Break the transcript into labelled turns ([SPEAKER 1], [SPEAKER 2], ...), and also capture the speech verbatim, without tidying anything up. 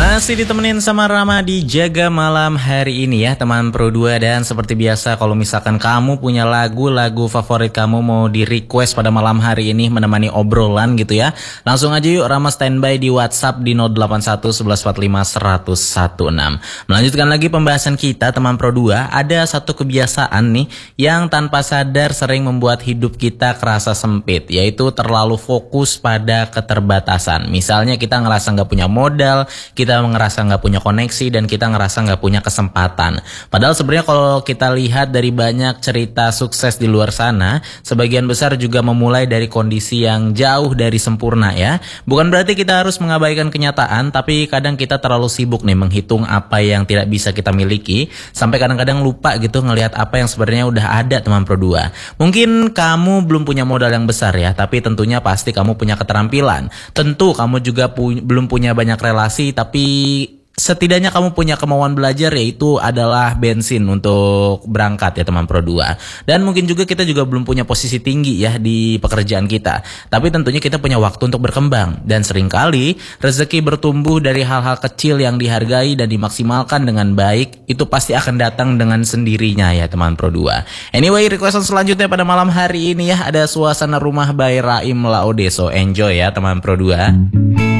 [SPEAKER 1] Masih ditemenin sama Rama di Jaga Malam hari ini ya teman Pro dua. Dan seperti biasa kalau misalkan kamu punya lagu-lagu favorit kamu mau di request pada malam hari ini menemani obrolan gitu ya, langsung aja yuk Rama standby di WhatsApp di nol delapan satu satu satu empat lima satu satu enam. Melanjutkan lagi pembahasan kita teman Pro dua. Ada satu kebiasaan nih yang tanpa sadar sering membuat hidup kita kerasa sempit, yaitu terlalu fokus pada keterbatasan. Misalnya kita ngerasa nggak punya modal, kita ngerasa nggak punya koneksi, dan kita ngerasa nggak punya kesempatan. Padahal sebenarnya kalau kita lihat dari banyak cerita sukses di luar sana, sebagian besar juga memulai dari kondisi yang jauh dari sempurna ya. Bukan berarti kita harus mengabaikan kenyataan, tapi kadang kita terlalu sibuk nih menghitung apa yang tidak bisa kita miliki, sampai kadang-kadang lupa gitu ngelihat apa yang sebenarnya udah ada teman Pro dua. Mungkin kamu belum punya modal yang besar ya, tapi tentunya pasti kamu punya keterampilan. Tentu kamu juga pu- belum punya banyak relasi, tapi tapi setidaknya kamu punya kemauan belajar, yaitu adalah bensin untuk berangkat ya teman Pro dua. Dan mungkin juga kita juga belum punya posisi tinggi ya di pekerjaan kita, tapi tentunya kita punya waktu untuk berkembang. Dan seringkali rezeki bertumbuh dari hal-hal kecil yang dihargai dan dimaksimalkan dengan baik, itu pasti akan datang dengan sendirinya ya teman Pro dua. Anyway, requestan selanjutnya pada malam hari ini ya, ada Suasana Rumah by Raim Laode. So enjoy ya teman Pro dua.